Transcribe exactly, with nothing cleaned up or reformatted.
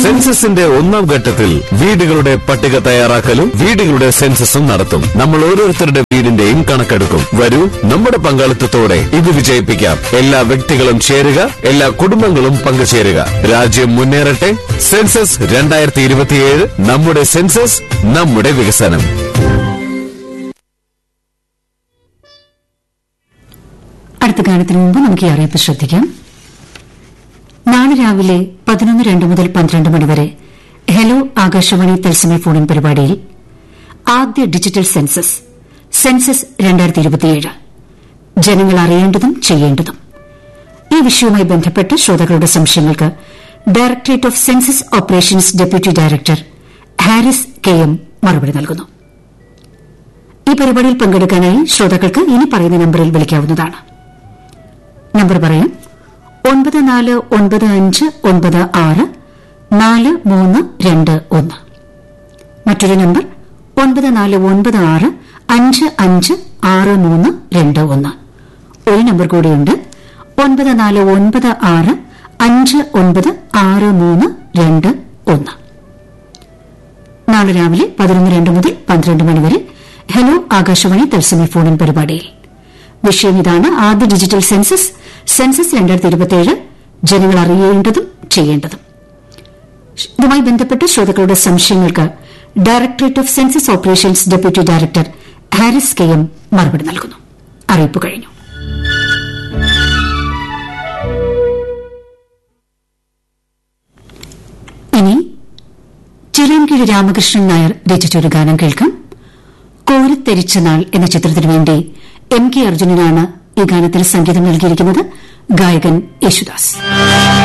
സെൻസസിന്റെ ഒന്നാം ഘട്ടത്തിൽ വീടുകളുടെ പട്ടിക തയ്യാറാക്കലും വീടുകളുടെ സെൻസസും നടത്തും. നമ്മൾ ഓരോരുത്തരുടെ വീടിന്റെയും കണക്കെടുക്കും. വരൂ, നമ്മുടെ പങ്കാളിത്തത്തോടെ ഇത് വിജയിപ്പിക്കാം. എല്ലാ വ്യക്തികളും ചേരുക, എല്ലാ കുടുംബങ്ങളും പങ്കുചേരുക. രാജ്യം മുന്നേറട്ടെ. സെൻസസ് രണ്ടായിരത്തി ഇരുപത്തിയേഴ്, നമ്മുടെ സെൻസസ്, നമ്മുടെ വികസനം. അടുത്ത ഗാനത്തിന് മുമ്പ് നമുക്ക് ഈ അറിയിപ്പ് ശ്രദ്ധിക്കാം. നാളെ രാവിലെ പതിനൊന്ന് രണ്ട് മുതൽ പന്ത്രണ്ട് മണിവരെ ഹെലോ ആകാശവാണി തത്സമയ ഫോണിൻ പരിപാടിയിൽ ആദ്യ ഡിജിറ്റൽ സെൻസസ് സെൻസസ് രണ്ടായിരത്തി ഇരുപത്തിയേഴ് ജനങ്ങൾ അറിയേണ്ടതും ചെയ്യേണ്ടതും ഈ വിഷയവുമായി ബന്ധപ്പെട്ട് ശ്രോതാക്കളുടെ സംശയങ്ങൾക്ക് directorate of census operations deputy director Haris K M മറുപടി നൽകുന്നു. ഈ പരിപാടിയിൽ പങ്കെടുക്കാനായി ശ്രോതാക്കൾക്ക് ഇനി പറയുന്ന നമ്പറിൽ വിളിക്കാവുന്നതാണ്. നമ്പർ പറയാം: ഒൻപത് നാല് ഒൻപത് അഞ്ച് ഒൻപത് ആറ് നാല് മൂന്ന് രണ്ട് ഒന്ന്. മറ്റൊരു നമ്പർ ഒൻപത് നാല് ഒൻപത് ആറ് അഞ്ച് അഞ്ച് ആറ് മൂന്ന് രണ്ട് ഒന്ന്. ഒരു നമ്പർ കൂടിയുണ്ട്: ഒൻപത് നാല് ഒൻപത് ആറ് അഞ്ച് ഒൻപത് ആറ് മൂന്ന് രണ്ട് ഒന്ന്. നാളെ രാവിലെ പതിനൊന്ന് രണ്ട് മുതൽ പന്ത്രണ്ട് മണിവരെ ഹെലോ ആകാശവാണി തത്സമയ ഫോണിൻ പരിപാടിയിൽ വിഷയം ഇതാണ്: ആദ്യ ഡിജിറ്റൽ സെൻസസ് സെൻസസ് രണ്ടായിരത്തി ഇരുപത്തിയേഴ് ജനങ്ങൾ അറിയേണ്ടതും ചെയ്യേണ്ടതും. ഇതുമായി ബന്ധപ്പെട്ട് ശ്രോതാക്കളുടെ സംശയങ്ങൾക്ക് directorate of census operations deputy director Haris K M മറുപടി നൽകുന്നു. അറിയിപ്പ് കഴിഞ്ഞു. ഇനി ചിറയൻകീഴ് രാമകൃഷ്ണൻ നായർ രചിച്ചൊരു ഗാനം കേൾക്കാം. കോരിത്തരിച്ച നാൾ എന്ന ചിത്രത്തിനു വേണ്ടി എം കെ അർജുനനാണ് ഈ ഗാനത്തിന് സംഗീതം നൽകിയിരിക്കുന്നത്. ഗായകൻ യേശുദാസ്.